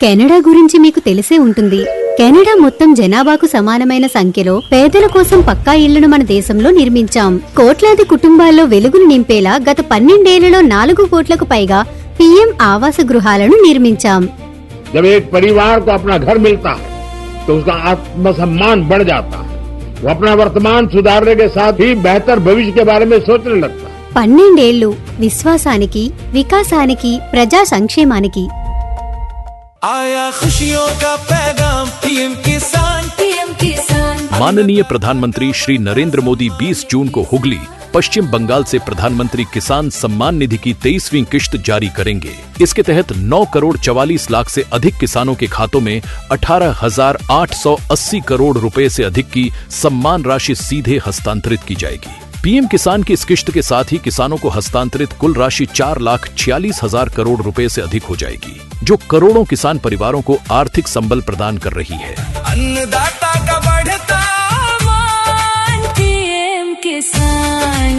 Canada గురించి మీకు తెలిసే ఉంటుంది. కెనడా మొత్తం జనాభాకు సమానమైన సంఖ్యలో పేదల కోసం పక్కా ఇళ్లను మన దేశంలో నిర్మించాం. కోట్లాది కుటుంబాల్లో వెలుగులు నింపేలా గత 12 ఏళ్లలో 4 కోట్లకు పైగా పీఎం ఆవాస గృహాలను నిర్మించాం. जब एक परिवार को अपना घर मिलता है तो उसका आत्मसम्मान बढ़ जाता है। वो अपना वर्तमान सुधारने के साथ ही बेहतर भविष्य के बारे में सोचने लगता है। 12 ఏళ్లు విశ్వాసానికి, వికాసానికి, ప్రజా సంక్షేమానికి. आया खुशियों का पैगाम पीएम किसान। माननीय प्रधानमंत्री श्री नरेंद्र मोदी 20 जून को हुगली, पश्चिम बंगाल से प्रधानमंत्री किसान सम्मान निधि की 23वीं किश्त जारी करेंगे। इसके तहत 9 करोड़ 44 लाख से अधिक किसानों के खातों में 18,880 करोड़ रुपए से अधिक की सम्मान राशि सीधे हस्तांतरित की जाएगी। पीएम किसान की इस किश्त के साथ ही किसानों को हस्तांतरित कुल राशि 4,46,000 करोड़ रुपए से अधिक हो जाएगी, जो करोड़ों किसान परिवारों को आर्थिक संबल प्रदान कर रही है। अन्नदाता का बढ़ता मान पीएम किसान।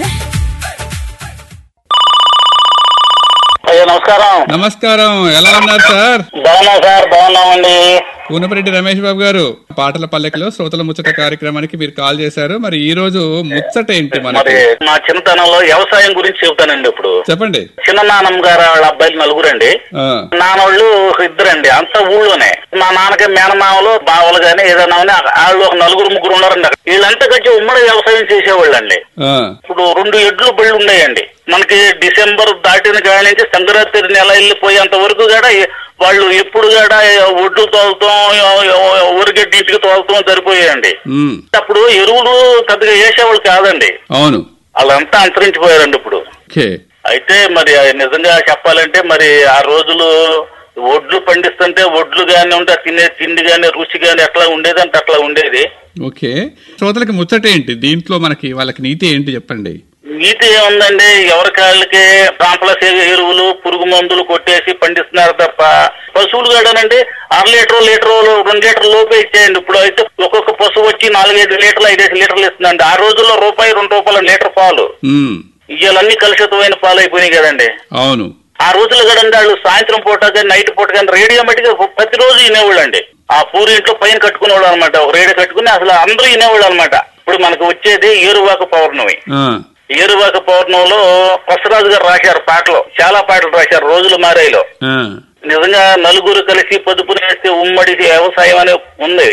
నమస్కారం. నమస్కారం. ఎలా ఉన్నారు సార్? బాగున్నా సార్, బాగున్నామండి. పూనపరెడ్డి రమేష్ బాబు గారు, పాటల పల్లెకలో శ్రోతల ముచ్చట కార్యక్రమానికి మీరు కాల్ చేశారు. మరి ఈ రోజు ముచ్చట ఏంటి? మరి మా చిన్నతనంలో వ్యవసాయం గురించి చెబుతానండి. ఇప్పుడు చెప్పండి. చిన్న నాన్నమ్మ గారు వాళ్ళ అబ్బాయిలు 4 అండి. నాన్నోళ్ళు 2 అంతా ఊళ్ళోనే. మా నాన్నకి మేనమామలు బావలు గాని ఏదైనా వాళ్ళు ఒక 4-3 ఉన్నారండి. వీళ్ళంతా కలిసి ఉమ్మడి వ్యవసాయం చేసేవాళ్ళు అండి. ఇప్పుడు 2 ఎడ్లు బళ్ళు ఉన్నాయండి. మనకి డిసెంబర్ దాటిన కాడి నుంచి సంక్రాంతి నెల వెళ్ళిపోయేంత వరకు కూడా వాళ్ళు ఎప్పుడు కూడా ఒడ్లు తోలుతాం, ఊరిగడ్డి ఇంటికి తోలుతాం సరిపోయాయండి. అప్పుడు ఎరువులు పెద్దగా వేసేవాళ్ళు కాదండి. అవును, వాళ్ళంతా అంతరించిపోయారండి ఇప్పుడు. అయితే మరి నిజంగా చెప్పాలంటే మరి ఆ రోజులు ఒడ్లు పండిస్తుంటే ఒడ్లు గాని ఉంటే తినే తిండి గాని రుచి గాని ఎట్లా ఉండేది అంటే అట్లా ఉండేది. ఓకే, శ్రోతలకి ముచ్చట ఏంటి దీంట్లో? మనకి వాళ్ళకి నీతి ఏంటి చెప్పండి. నీతి ఏముందండి, ఎవరి కాళ్ళకి కాంప్లెక్స్ ఎరువులు పురుగు మందులు కొట్టేసి పండిస్తున్నారు తప్ప పశువులు కాడనండి 6 లీటర్ 2 లీటర్ లోపే ఇచ్చేయండి. ఇప్పుడు అయితే ఒక్కొక్క పశువు వచ్చి 4-5 లీటర్లు 5 లీటర్లు ఇస్తుందండి. ఆ రోజుల్లో ₹1-2 లీటర్ పాలు. ఇవాళన్నీ కలుషితమైన పాలు అయిపోయినాయి కదండి. అవును, ఆ రోజులు కదండి వాళ్ళు సాయంత్రం పూట కానీ నైట్ పూట కానీ రేడియో మట్టిగా ప్రతిరోజు వినేవాళ్ళు అండి. ఆ పూరి ఇంట్లో పైన కట్టుకునేవాళ్ళు అనమాట. ఒక రేడియో కట్టుకుని అసలు అందరూ వినేవాళ్ళు అనమాట. ఇప్పుడు మనకు వచ్చేది ఏరువాక పౌర్ణమి. ఏరువాక పౌర్ణంలో కొసరాజు గారు రాశారు పాటలు, చాలా పాటలు రాశారు. రోజులు మారాయిలో నిజంగా 4 కలిసి పొదుపు వేస్తే ఉమ్మడి వ్యవసాయం అనే ఉంది.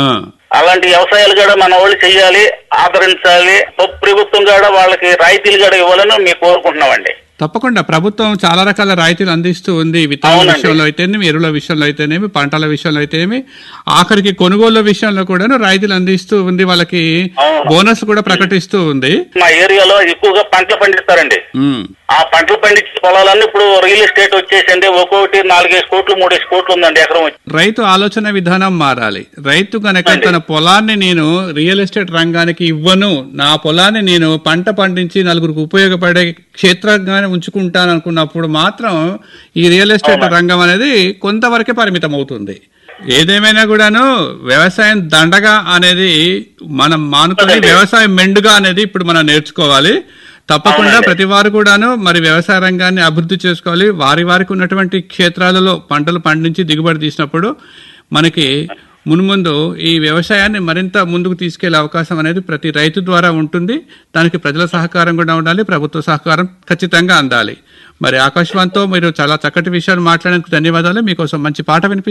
అలాంటి వ్యవసాయాలు కూడా మన వాళ్ళు చెయ్యాలి, ఆదరించాలి. ప్రభుత్వం కూడా వాళ్ళకి రాయితీలు కూడా ఇవ్వాలని మేము కోరుకుంటున్నామండి. తప్పకుండా ప్రభుత్వం చాలా రకాల రాయితీలు అందిస్తూ ఉంది. విత్తనాల విషయంలో అయితేనేమి, ఎరువుల విషయంలో అయితేనేమి, పంటల విషయంలో అయితేనేమి, ఆఖరికి కొనుగోళ్ల విషయంలో కూడా రాయితీలు అందిస్తూ ఉంది. వాళ్ళకి బోనస్ కూడా ప్రకటిస్తూ ఉంది. మా ఏరియాలో ఎక్కువగా పంటలు పండిస్తారండి. ఆ పంటలు పండించే పొలాలన్నీ ఇప్పుడు రియల్ ఎస్టేట్ వచ్చేసింది. ఒక్కొక్కటి 4-5 కోట్లు 3-5 కోట్లు ఉందండి ఎకరం. రైతు ఆలోచన విధానం మారాలి. రైతు కనుక తన పొలాన్ని నేను రియల్ ఎస్టేట్ రంగానికి ఇవ్వను, నా పొలాన్ని నేను పంట పండించి నలుగురికి ఉపయోగపడే క్షేత్రంగా ఉంచుకుంటాను అనుకున్నప్పుడు మాత్రం ఈ రియల్ ఎస్టేట్ రంగం అనేది కొంతవరకే పరిమితం అవుతుంది. ఏదేమైనా కూడాను వ్యవసాయం దండగా అనేది మనం మానుకొని వ్యవసాయం మెండుగా అనేది ఇప్పుడు మనం నేర్చుకోవాలి. తప్పకుండా ప్రతి వారు కూడాను మరి వ్యవసాయ రంగాన్ని అభివృద్ధి చేసుకోవాలి. వారికి ఉన్నటువంటి క్షేత్రాలలో పంటలు పండించి దిగుబడి తీసినప్పుడు మనకి మున్ముందు ఈ వ్యవసాయాన్ని మరింత ముందుకు తీసుకెళ్లే అవకాశం అనేది ప్రతి రైతు ద్వారా ఉంటుంది. దానికి ప్రజల సహకారం కూడా ఉండాలి, ప్రభుత్వ సహకారం ఖచ్చితంగా అందాలి. మరి ఆకాశవాణితో మీరు చాలా చక్కటి విషయాలు మాట్లాడేందుకు ధన్యవాదాలు. మీకోసం మంచి పాట వినిపిస్తారు.